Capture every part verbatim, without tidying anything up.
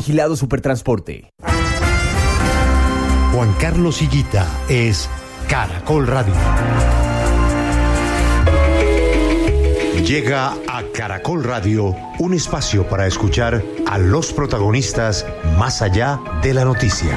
Vigilado Supertransporte. Juan Carlos Higuita es Caracol Radio. Llega a Caracol Radio un espacio para escuchar a los protagonistas más allá de la noticia.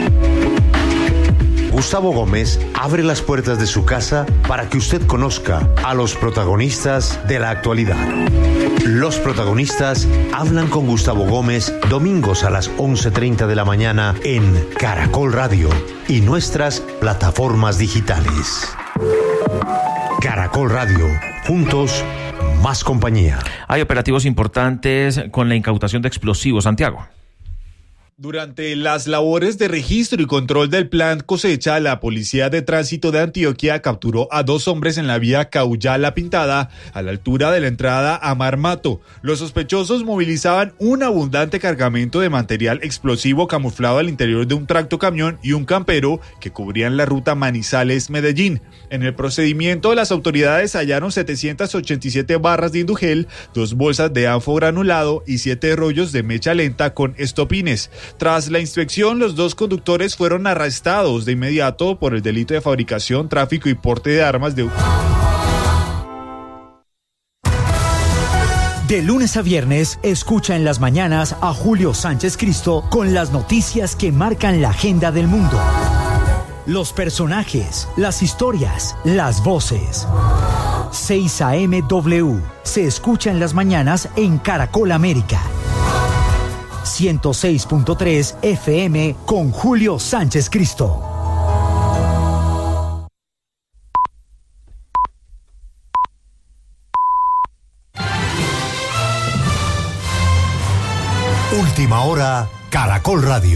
Gustavo Gómez abre las puertas de su casa para que usted conozca a los protagonistas de la actualidad. Los protagonistas hablan con Gustavo Gómez domingos a las once treinta de la mañana en Caracol Radio y nuestras plataformas digitales. Caracol Radio, juntos, más compañía. Hay operativos importantes con la incautación de explosivos, Santiago. Durante las labores de registro y control del plan cosecha, la Policía de Tránsito de Antioquia capturó a dos hombres en la vía Caullá-La Pintada, a la altura de la entrada a Marmato. Los sospechosos movilizaban un abundante cargamento de material explosivo camuflado al interior de un tractocamión y un campero que cubrían la ruta Manizales-Medellín. En el procedimiento, las autoridades hallaron setecientas ochenta y siete barras de indugel, dos bolsas de anfo granulado y siete rollos de mecha lenta con estopines. Tras la inspección, los dos conductores fueron arrestados de inmediato por el delito de fabricación, tráfico y porte de armas de... De lunes a viernes, escucha en las mañanas a Julio Sánchez Cristo con las noticias que marcan la agenda del mundo. Los personajes, las historias, las voces. seis a eme W se escucha en las mañanas en Caracol América. ciento seis punto tres F M con Julio Sánchez Cristo. Última hora, Caracol Radio.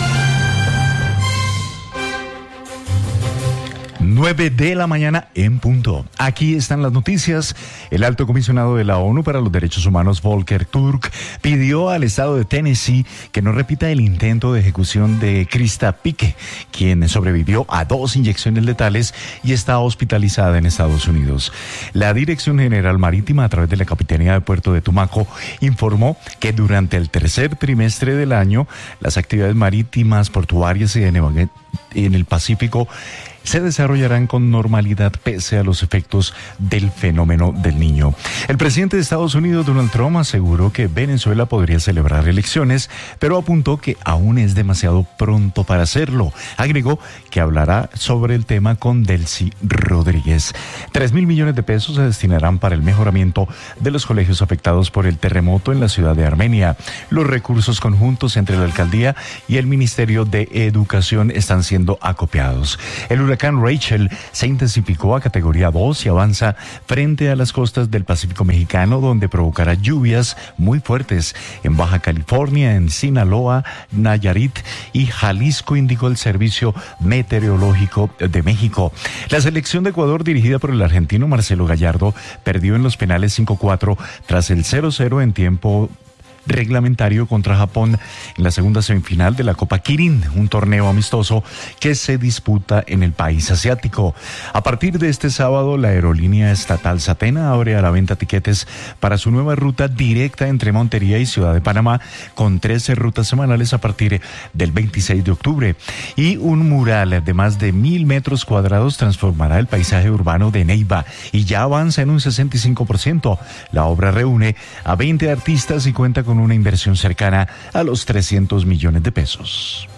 nueve de la mañana en punto. Aquí están las noticias. El alto comisionado de la ONU para los Derechos Humanos, Volker Turk, pidió al estado de Tennessee que no repita el intento de ejecución de Krista Pique, quien sobrevivió a dos inyecciones letales y está hospitalizada en Estados Unidos. La Dirección General Marítima, a través de la Capitanía de Puerto de Tumaco, informó que durante el tercer trimestre del año, las actividades marítimas, portuarias y en el Pacífico se desarrollarán con normalidad pese a los efectos del fenómeno del Niño. El presidente de Estados Unidos, Donald Trump, aseguró que Venezuela podría celebrar elecciones, pero apuntó que aún es demasiado pronto para hacerlo. Agregó que hablará sobre el tema con Delcy Rodríguez. Tres mil millones de pesos se destinarán para el mejoramiento de los colegios afectados por el terremoto en la ciudad de Armenia. Los recursos conjuntos entre la alcaldía y el Ministerio de Educación están siendo acopiados. El huracán Rachel se intensificó a categoría dos y avanza frente a las costas del Pacífico mexicano, donde provocará lluvias muy fuertes en Baja California, en Sinaloa, Nayarit y Jalisco, indicó el Servicio Meteorológico de México. La selección de Ecuador, dirigida por el argentino Marcelo Gallardo, perdió en los penales cinco cuatro tras el cero cero en tiempo reglamentario contra Japón en la segunda semifinal de la Copa Kirin, un torneo amistoso que se disputa en el país asiático. A partir de este sábado, la aerolínea estatal Satena abre a la venta tiquetes para su nueva ruta directa entre Montería y Ciudad de Panamá, con trece rutas semanales a partir del veintiséis de octubre. Y un mural de más de mil metros cuadrados transformará el paisaje urbano de Neiva y ya avanza en un sesenta y cinco por ciento. La obra reúne a veinte artistas y cuenta con una inversión cercana a los trescientos millones de pesos.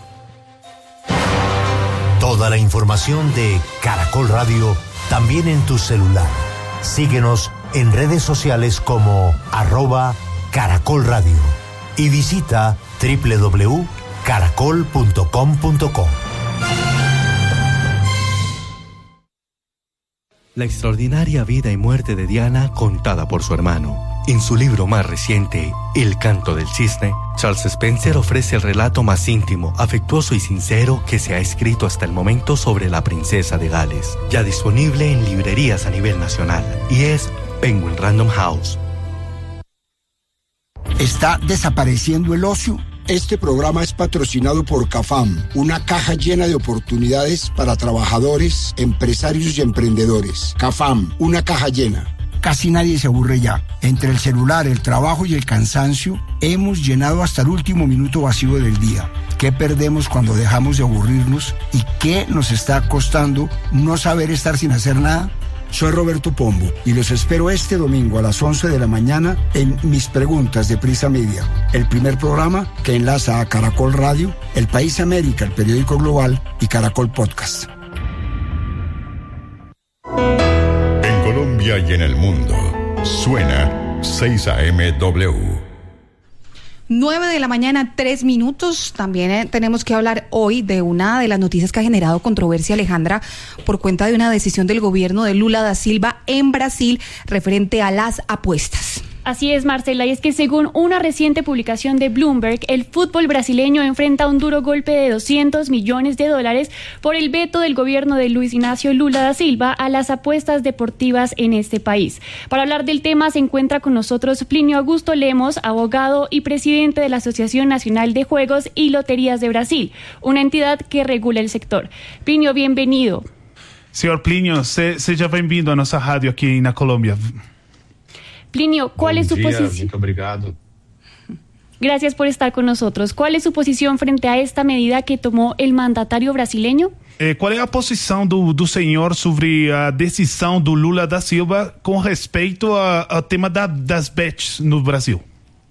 Toda la información de Caracol Radio también en tu celular. Síguenos en redes sociales como arroba Caracol Radio y visita doble u doble u doble u punto caracol punto com punto co. La extraordinaria vida y muerte de Diana contada por su hermano. En su libro más reciente, El canto del cisne, Charles Spencer ofrece el relato más íntimo, afectuoso y sincero que se ha escrito hasta el momento sobre la princesa de Gales, ya disponible en librerías a nivel nacional, y es Penguin Random House. ¿Está desapareciendo el ocio? Este programa es patrocinado por CAFAM, una caja llena de oportunidades para trabajadores, empresarios y emprendedores. CAFAM, una caja llena. casi nadie se aburre ya. Entre el celular, el trabajo y el cansancio, hemos llenado hasta el último minuto vacío del día. ¿Qué perdemos cuando dejamos de aburrirnos? ¿Y qué nos está costando no saber estar sin hacer nada? Soy Roberto Pombo y los espero este domingo a las once de la mañana en Mis Preguntas de Prisa Media, el primer programa que enlaza a Caracol Radio, El País América, el periódico global y Caracol Podcast. En Colombia y en el mundo, suena seis A M W. nueve de la mañana, tres minutos. También eh, tenemos que hablar hoy de una de las noticias que ha generado controversia, Alejandra, por cuenta de una decisión del gobierno de Lula da Silva en Brasil referente a las apuestas. Así es, Marcela, y es que según una reciente publicación de Bloomberg, el fútbol brasileño enfrenta un duro golpe de doscientos millones de dólares por el veto del gobierno de Luis Ignacio Lula da Silva a las apuestas deportivas en este país. Para hablar del tema se encuentra con nosotros Plinio Augusto Lemos, abogado y presidente de la Asociación Nacional de Juegos y Loterías de Brasil, una entidad que regula el sector. Plinio, bienvenido. Senhor Plinio, se, seja bem-vindo a nossa rádio aqui na Colômbia. Plinio, ¿cuál Bom es su dia, posición? muito obrigado. Gracias por estar con nosotros. ¿Cuál es su posición frente a esta medida que tomou el mandatario brasileño? Eh, qual é a posição do, do senhor sobre a decisão do Lula da Silva com respeito a- ao tema da, das bets no Brasil?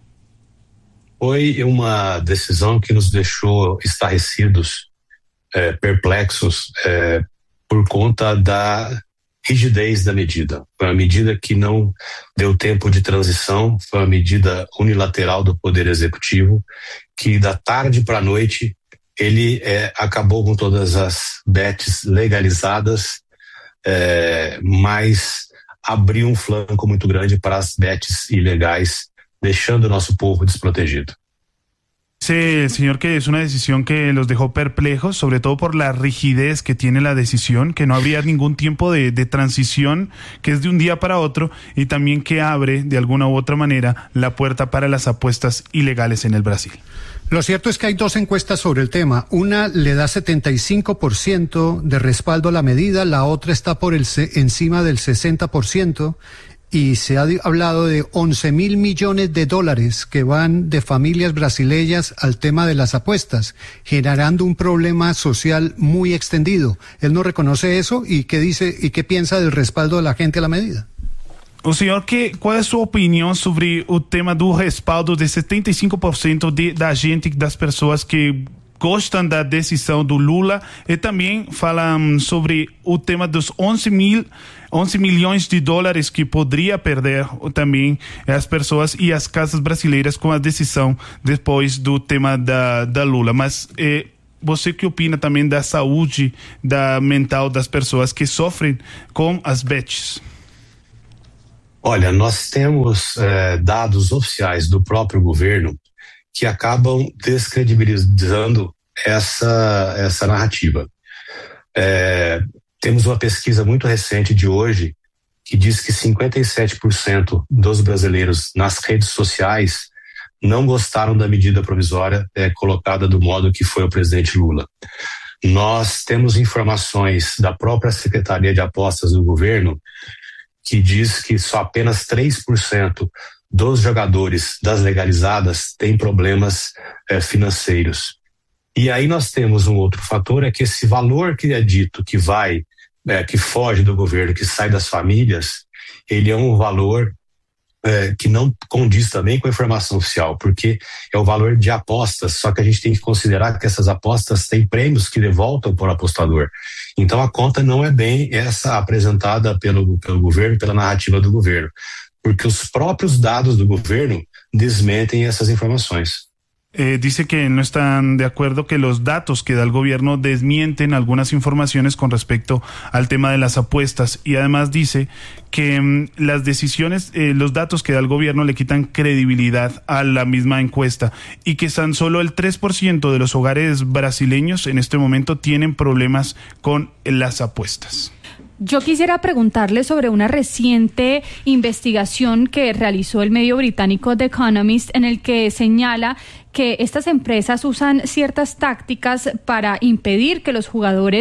Foi uma decisão que nos deixou estarrecidos, eh, perplexos, eh, por conta da rigidez da medida. Foi uma medida que não deu tempo de transição, foi uma medida unilateral do Poder Executivo, que da tarde para a noite ele eh, acabou com todas as bets legalizadas, eh, mas abriu um flanco muito grande para as bets ilegais, deixando o nosso povo desprotegido. Dice el señor que es una decisión que los dejó perplejos, sobre todo por la rigidez que tiene la decisión, que no habría ningún tiempo de, de transición, que es de un día para otro, y también que abre de alguna u otra manera la puerta para las apuestas ilegales en el Brasil. Lo cierto es que hay dos encuestas sobre el tema. Una le da setenta y cinco por ciento de respaldo a la medida, la otra está por el se- encima del sesenta por ciento. Y se ha di- hablado de once mil millones de dólares que van de familias brasileñas al tema de las apuestas, generando un problema social muy extendido. Él no reconoce eso y qué dice y qué piensa del respaldo de la gente a la medida. O senhor, que, qual é a sua opinião sobre o tema do respaldo de setenta e cinco por cento de, da gente, das pessoas que gostam da decisão do Lula, e também falam sobre o tema dos onze mil, onze milhões de dólares que poderia perder também as pessoas e as casas brasileiras com a decisão depois do tema da, da Lula. Mas eh, você que opina também da saúde da mental das pessoas que sofrem com as bets? Olha, nós temos eh, dados oficiais do próprio governo que acabam descredibilizando essa, essa narrativa. É, temos uma pesquisa muito recente de hoje que diz que cinquenta e sete por cento dos brasileiros nas redes sociais não gostaram da medida provisória é, colocada do modo que foi o presidente Lula. Nós temos informações da própria Secretaria de Apostas do governo que diz que só apenas três por cento dos jogadores das legalizadas têm problemas eh, financeiros. E aí nós temos um outro fator, é que esse valor que é dito que vai, eh, que foge do governo, que sai das famílias, ele é um valor eh, que não condiz também com a informação oficial, porque é o valor de apostas, só que a gente tem que considerar que essas apostas têm prêmios que devoltam para o apostador. Então a conta não é bem essa apresentada pelo, pelo governo, pela narrativa do governo, porque os próprios dados do governo desmentem essas informações. Eh, dice que no están de acuerdo, que los datos que da el gobierno desmienten algunas informaciones con respecto al tema de las apuestas, y además dice que mm, las decisiones, eh, los datos que da el gobierno le quitan credibilidad a la misma encuesta, y que tan solo el tres por ciento de los hogares brasileños en este momento tienen problemas con las apuestas. Yo quisiera preguntarle sobre una reciente investigación que realizó el medio británico The Economist, en el que señala que estas empresas usan ciertas tácticas para impedir que los jugadores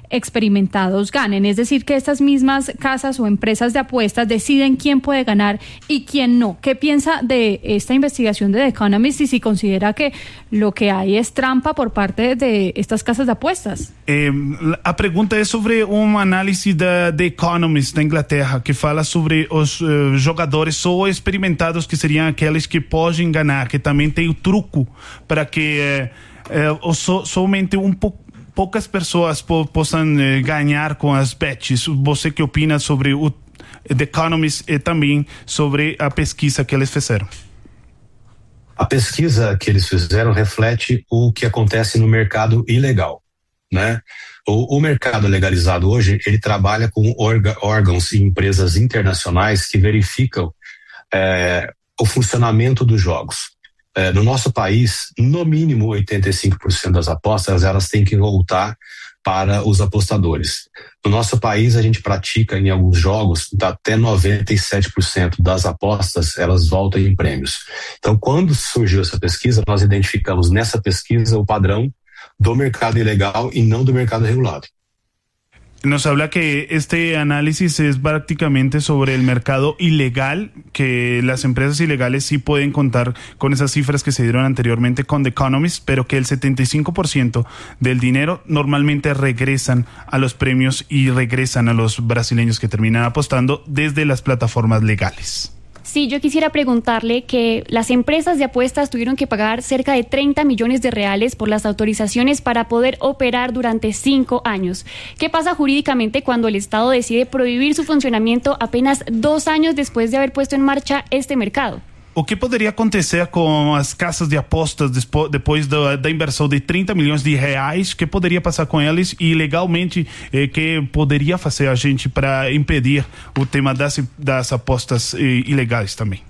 experimentados ganen. Es decir, que estas mismas casas o empresas de apuestas deciden quién puede ganar y quién no. ¿Qué piensa de esta investigación de The Economist y si considera que lo que hay es trampa por parte de estas casas de apuestas? Eh, a pergunta é sobre um análise da The Economist da Inglaterra, que fala sobre os uh, jogadores só experimentados, que seriam aqueles que podem ganhar, que também tem o truco para que uh, uh, so, somente um pouco poucas pessoas po possam eh, ganhar com as bets. Você que opina sobre o The Economist e também sobre a pesquisa que eles fizeram? A pesquisa que eles fizeram reflete o que acontece no mercado ilegal, né? O, o mercado legalizado hoje, ele trabalha com orga, órgãos e empresas internacionais que verificam eh, o funcionamento dos jogos. No nosso país, no mínimo oitenta e cinco por cento das apostas, elas têm que voltar para os apostadores. No nosso país, a gente pratica em alguns jogos até noventa e sete por cento das apostas, elas voltam em prêmios. Então, quando surgiu essa pesquisa, nós identificamos nessa pesquisa o padrão do mercado ilegal e não do mercado regulado. Nos habla que este análisis es prácticamente sobre el mercado ilegal, que las empresas ilegales sí pueden contar con esas cifras que se dieron anteriormente con The Economist, pero que el setenta y cinco por ciento del dinero normalmente regresan a los premios y regresan a los brasileños que terminan apostando desde las plataformas legales. Sí, yo quisiera preguntarle que las empresas de apuestas tuvieron que pagar cerca de treinta millones de reales por las autorizaciones para poder operar durante cinco años. ¿Qué pasa jurídicamente cuando el Estado decide prohibir su funcionamiento apenas dos años después de haber puesto en marcha este mercado? O que poderia acontecer com as casas de apostas depois da, da inversão de trinta milhões de reais? Que poderia passar com eles e legalmente eh, que poderia fazer a gente para impedir o tema das, das apostas eh, ilegais também?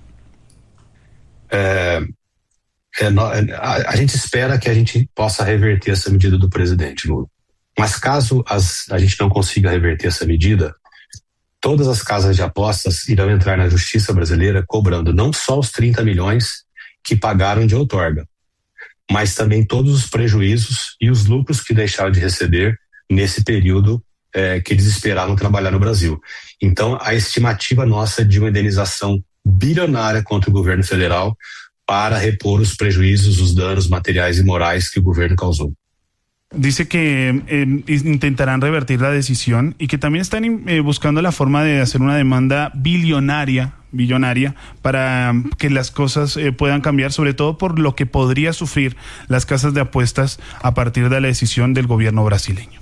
É, é, a, a gente espera que a gente possa reverter essa medida do presidente Lula. Mas caso as, a gente não consiga reverter essa medida, todas as casas de apostas irão entrar na justiça brasileira cobrando não só os trinta milhões que pagaram de outorga, mas também todos os prejuízos e os lucros que deixaram de receber nesse período é, que eles esperaram trabalhar no Brasil. Então, a estimativa nossa é de uma indenização bilionária contra o governo federal para repor os prejuízos, os danos materiais e morais que o governo causou. Dice que eh, intentarán revertir la decisión y que también están eh, buscando la forma de hacer una demanda billonaria, billonaria para que las cosas eh, puedan cambiar, sobre todo por lo que podría sufrir las casas de apuestas a partir de la decisión del gobierno brasileño.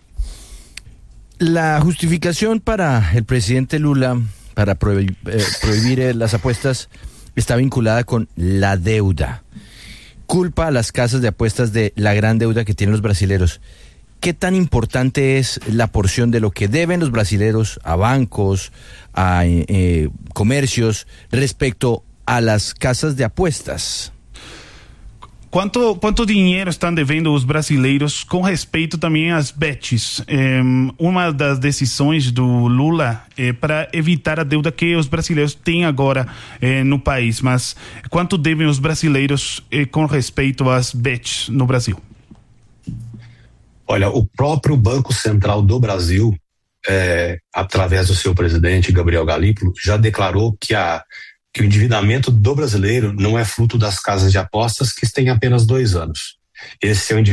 La justificación para el presidente Lula para prohibir, eh, prohibir eh, las apuestas está vinculada con la deuda. Culpa a las casas de apuestas de la gran deuda que tienen los brasileros. ¿Qué tan importante es la porción de lo que deben los brasileros a bancos, a eh, comercios, respecto a las casas de apuestas? Quanto, quanto dinheiro estão devendo os brasileiros com respeito também às bets? É, uma das decisões do Lula é para evitar a deuda que os brasileiros têm agora é, no país. Mas quanto devem os brasileiros é, com respeito às bets no Brasil? Olha, o próprio Banco Central do Brasil, é, através do seu presidente Gabriel Galípolo, já declarou que a que o endividamento do brasileiro não é fruto das casas de apostas que têm apenas dois anos. Esse é o